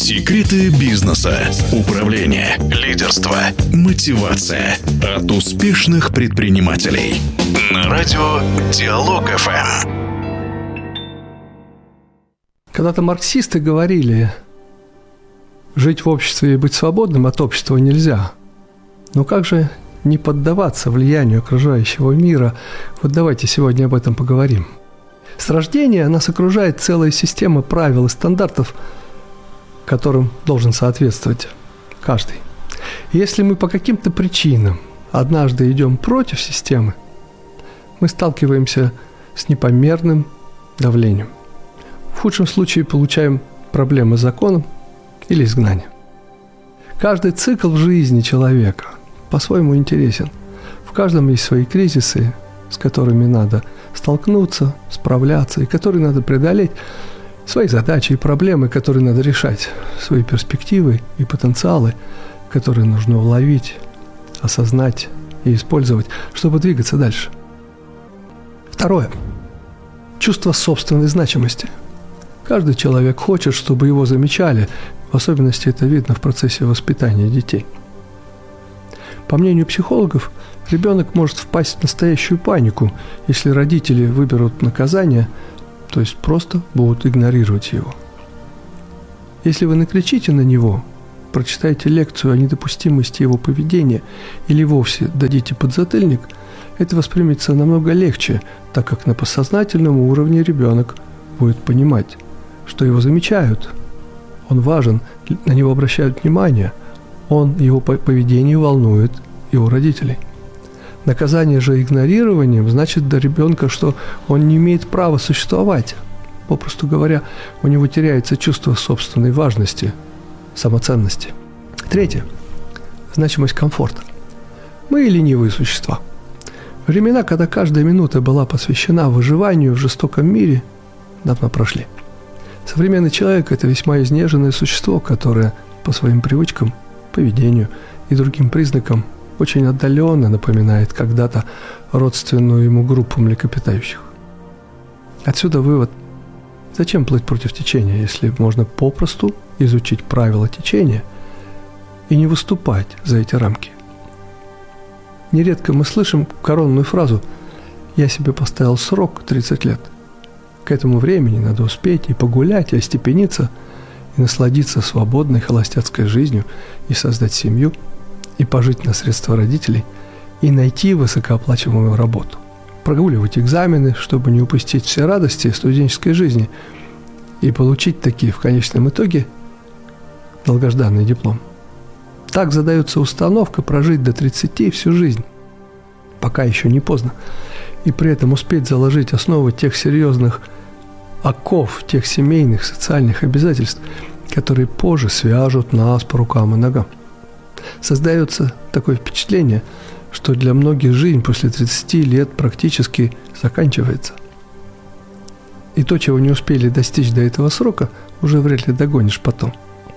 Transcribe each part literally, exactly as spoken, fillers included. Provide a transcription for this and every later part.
Секреты бизнеса, управления, лидерства, мотивация от успешных предпринимателей. На радио Диалог эф эм. Когда-то марксисты говорили, жить в обществе и быть свободным от общества нельзя. Но как же не поддаваться влиянию окружающего мира? Вот давайте сегодня об этом поговорим. С рождения нас окружает целая система правил и стандартов, которым должен соответствовать каждый. Если мы по каким-то причинам однажды идем против системы, мы сталкиваемся с непомерным давлением. В худшем случае получаем проблемы с законом или изгнание. Каждый цикл в жизни человека по-своему интересен. В каждом есть свои кризисы, с которыми надо столкнуться, справляться, и которые надо преодолеть, свои задачи и проблемы, которые надо решать, свои перспективы и потенциалы, которые нужно уловить, осознать и использовать, чтобы двигаться дальше. Второе. Чувство собственной значимости. Каждый человек хочет, чтобы его замечали, в особенности это видно в процессе воспитания детей. По мнению психологов, ребенок может впасть в настоящую панику, если родители выберут наказание, то есть просто будут игнорировать его. Если вы накричите на него, прочитаете лекцию о недопустимости его поведения или вовсе дадите подзатыльник, это воспримется намного легче, так как на подсознательном уровне ребенок будет понимать, что его замечают, он важен, на него обращают внимание, он, его поведение волнует его родителей. Наказание же игнорированием значит для ребенка, что он не имеет права существовать. Попросту говоря, у него теряется чувство собственной важности, самоценности. Третье. Значимость комфорта. Мы ленивые существа. Времена, когда каждая минута была посвящена выживанию в жестоком мире, давно прошли. Современный человек – это весьма изнеженное существо, которое по своим привычкам, поведению и другим признакам очень отдаленно напоминает когда-то родственную ему группу млекопитающих. Отсюда вывод: зачем плыть против течения, если можно попросту изучить правила течения и не выступать за эти рамки? Нередко мы слышим коронную фразу «я себе поставил срок тридцать лет». К этому времени надо успеть и погулять, и остепениться, и насладиться свободной холостяцкой жизнью, и создать семью, и пожить на средства родителей, и найти высокооплачиваемую работу, прогуливать экзамены, чтобы не упустить все радости студенческой жизни, и получить таки в конечном итоге долгожданный диплом. Так задается установка прожить до тридцати всю жизнь, пока еще не поздно, и при этом успеть заложить основы тех серьезных оков, тех семейных, социальных обязательств, которые позже свяжут нас по рукам и ногам. Создается такое впечатление, что для многих жизнь после тридцати лет практически заканчивается. И то, чего не успели достичь до этого срока, уже вряд ли догонишь потом.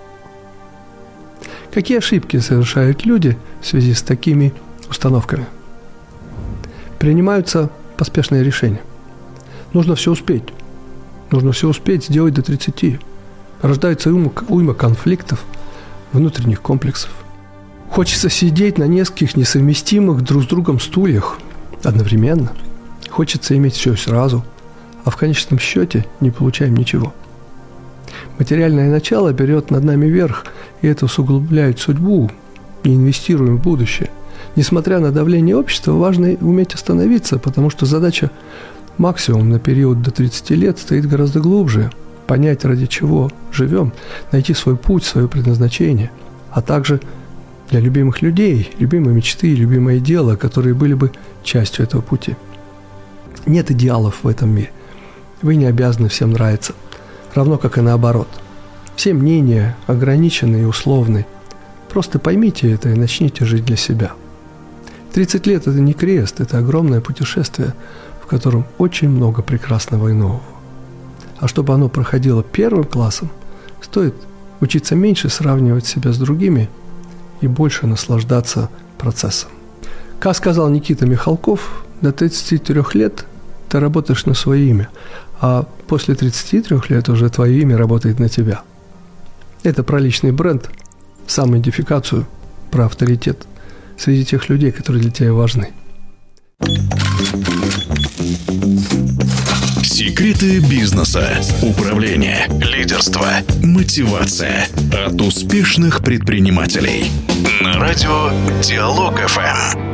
Какие ошибки совершают люди в связи с такими установками? Принимаются поспешные решения. Нужно все успеть. Нужно все успеть сделать до тридцати. Рождается уйма, уйма конфликтов, внутренних комплексов. Хочется сидеть на нескольких несовместимых друг с другом стульях одновременно. Хочется иметь все сразу, а в конечном счете не получаем ничего. Материальное начало берет над нами верх, и это усугубляет судьбу, не инвестируем в будущее. Несмотря на давление общества, важно уметь остановиться, потому что задача максимум на период до тридцати лет стоит гораздо глубже. Понять, ради чего живем, найти свой путь, свое предназначение, а также для любимых людей, любимые мечты, любимое дело, которые были бы частью этого пути. Нет идеалов в этом мире. Вы не обязаны всем нравиться, равно как и наоборот. Все мнения ограничены и условны. Просто поймите это и начните жить для себя. тридцать лет – это не крест, это огромное путешествие, в котором очень много прекрасного и нового. А чтобы оно проходило первым классом, стоит учиться меньше сравнивать себя с другими и больше наслаждаться процессом. Как сказал Никита Михалков, до тридцати трёх лет ты работаешь на свое имя, а после тридцати трёх лет уже твое имя работает на тебя. Это про личный бренд, самоидентификацию, про авторитет среди тех людей, которые для тебя важны. Секреты бизнеса, управления, лидерства, мотивация от успешных предпринимателей. На радио Диалог эф эм.